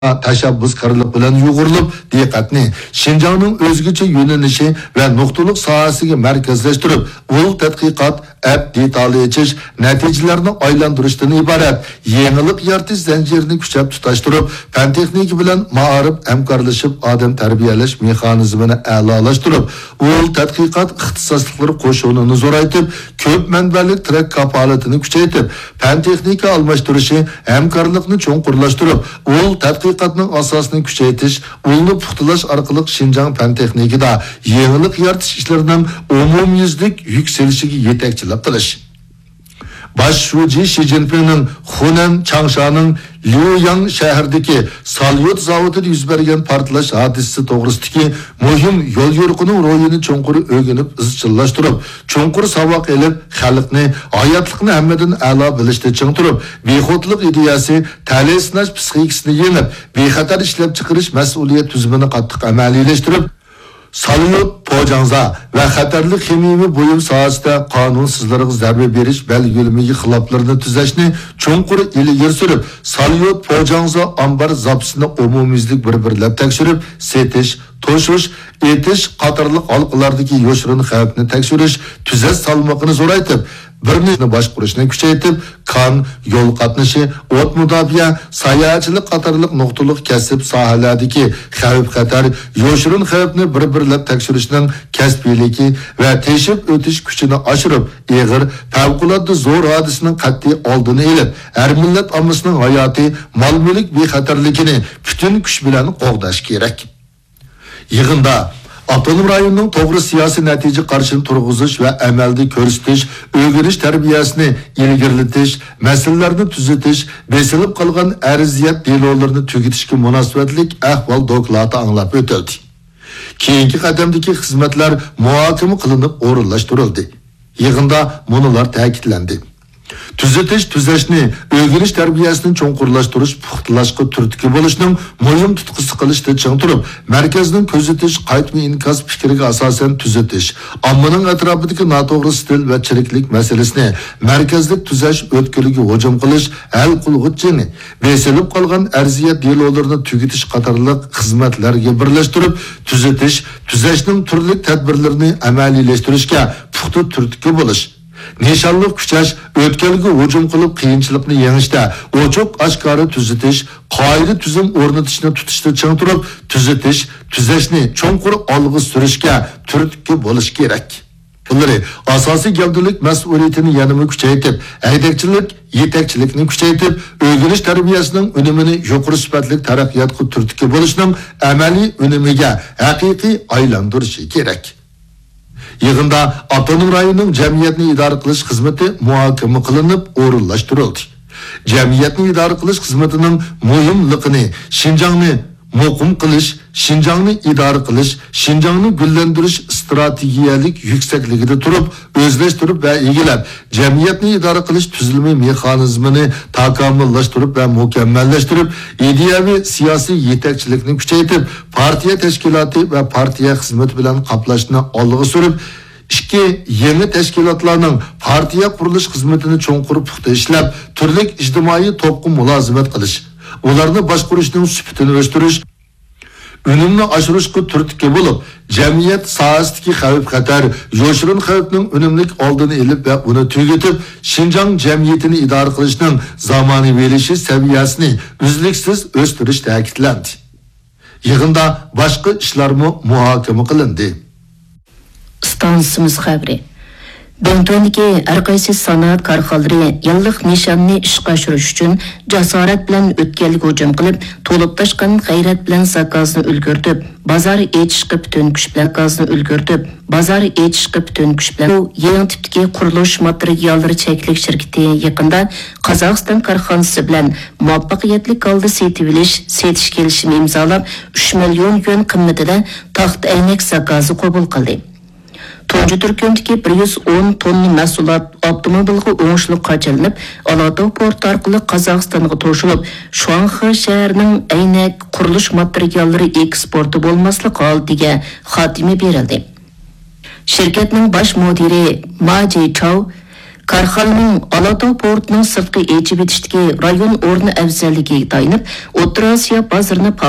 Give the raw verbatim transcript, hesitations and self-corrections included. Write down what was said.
tashabbuskorlik bilan yo'g'rilib, diqqatni Şinjanning o'zgacha yo'nalishi va nuqtaliq sohasiga markazlashtirib, ul tadqiqot, app detali echish, natijalarini aylantirishdan iborat yangilik yaratish zanjirini kuchab tutashtirib, fan texnika bilan ma'arif hamkorlashib, odam tarbiyalash mexanizmini a'lolashtirib, ul tadqiqot ixtisosliklari qo'shunini zo'raytib, ko'p manbalik trak kafolatini kuchaytirib, fan texnika almashtirishi, hamkorlikni cho'nqurlashtirib, ul tadqiqotning asosini kuchaytirish, ulni puxtalash orqali Şinjan fan texnikada yangilik yaratish ishlarining umumyuzlik yukselishiga yetakchilik qilish. Baş Shuji Xi Jinpingning Hunan Changshaning Liuyang shahridagi Salyot zavodida yuz bergan portlash hodisasi to'g'risidagi muhim yo'l yo'riqining ro'yini cho'nqur o'rganib, izchillashtirib, cho'nqur saboq elib, xalqni hayotlikni hammadan a'lo bilishda ching turib, bexotlik ideyasi, ta'lim psixikasini yengib, bexatar ishlab chiqarish mas'uliyat tuzumini qattiq amaliylashtirib, Salyot Pojangza va xatarli ximiyaviy buyum sohasida qonunsizlarga zarba berish belgilimiga xiloflarni tuzashni cho'nqur ilgari surib, Salyot Pojangza ambar zapsini umumyuzlik bir-birlab tekshirib, setish, to'shish, etish qatorliq halqalardagi yo'shirin xavfni tekshirish, tuzash salmoqini zo'raytib, bir nechta boshqarishni kuchaytirib, kan, yo'l qatnashi, o't mudofaa, sayohatchilik qatorliq nuqtaliq kasb sohalardagi xavf-xatar, yo'shirin xavfni bir-birlab tekshirishning kasbiyligi va teshib o'tish kuchini oshirib, ig'ir, favqulodda zo'r hodisining qat'iy oldini olib, har millat ommasining hayoti, mol-mulk bexatarligini butun kuch bilan qo'g'dash kerak. Yig'inda Avtonom rayonning to'g'ri siyosiy natija qarshini turg'izish va amalda ko'rsatish, o'rganish tarbiyasini ilgarilatish, masalalarni tuzatish, besilib qolgan arziyat delolarini tugatishga munosabatlik ahvol doklati anglab o'tildi. Keyingi qadamdagi xizmatlar muhokama qilinib, o'rinlashtirildi. Yig'inda bular ta'kidlandi. Tuzatish, tuzashni, o'rganish tarbiyasini cho'nqurlashtirish, puxtalashga turtki bo'lishning muhim tutqisi qilishda ching turib, markazning ko'zatish, qaytma inkas fikriga asosan tuzatish, ommaning atrofidagi noto'g'ri stil va chiriklik masalasini markazlik tuzash o'tkirligiga hujum qilish, hal qilg'uchini, besilib qolgan arziyat delolarini tugatish qatorliq xizmatlarga birlashtirib, tuzatish, tuzashning turli tadbirlarini amaliylashtırishga puxta turtki bo'lish. Nishonliq kuchash, o'tkalga hujum qilib qiyinchilikni yengishda, ochiq oshkora tuzatish, qoida tuzum o'rnatishni tutishda ching turib, tuzatish, tuzashni cho'nqur olg'i surishga turtki bo'lish kerak. Bunları asosiy gavdalik mas'uliyatini yanama kuchaytirib, haydakchilik, yetakchilikni kuchaytirib, o'rganish tarbiyasining unumini yuqori sifatli taraqqiyotga turtki bo'lishning amaliy unumiga haqiqiy aylantirishi kerak. Yig'inda avtonom rayonning jamiyatni idora qilish xizmati muhokama qilinib, o'rinlashtirildi. Jamiyatni idora qilish xizmatining muhimligini, Şinjanni muqim qilish, Şinjanni idora qilish, Şinjanni gullantirish strategiyalik yuksakligida turib, o'zlashtirib va egilab, jamiyatni idora qilish tuzilma mexanizmini takomillashtirib va mukammallashtirib, ideyaviy siyosiy yetakchilikni kuchaytirib, partiya tashkiloti va partiya xizmati bilan qoplashni olg'a surib, ikki yangi tashkilotlarning partiya qurilish xizmatini cho'nqur puxta ishlab, turli ijtimoiy to'pqa mulozimat qilish, ularni boshqarishning sifatini o'stirish, unumni oshirishga turtki bo'lib, jamiyat sohasidagi xavf-xatar, yo'shirin xavfning unumlik oldini olib va uni tugatib, Şinjan jamiyatini idora qilishning zamonaviylashish saviyasini uzluksiz o'stirish ta'kidlandi. Yig'inda boshqa ishlarmi muhokama qilindi. Stansimiz xabari. Bentondagi har qaysi sanoat korxonalari yillik nishonni ishga oshirish uchun jasorat bilan o'tganlik hujum qilib, to'lib tashqan g'ayrat bilan zakozni ulgurtib, bozor etishga butun kuch bilan zakozni ulgurtib, bozor etishga butun kuch bilan bu yangi tipdagi qurilish materiallari cheklik shirkati yaqinda Qozog'iston korxonasi bilan muvaffaqiyatli holda setib olish, setish kelishimi imzolab, uch million yuan qimmatida taxt aynak zakozi qabul qildi. Tuncu Türkiyəndəki bir yuz o'n tonna mahsulot avtomobilga o'ngishli qachilinib, Alatoq port orqali Qozog'istonga to'shilib, Shuanxi shahrining aynak qurilish materiallari eksporti bo'lmaslik holatiga xotima berildi. Shirkatning bosh mudiri Ma Jichao Karxananing Alatau portining sirtqi echib etishdagi rayon o'rni afzalligiga tayinib, O'rta Osiyo bozorini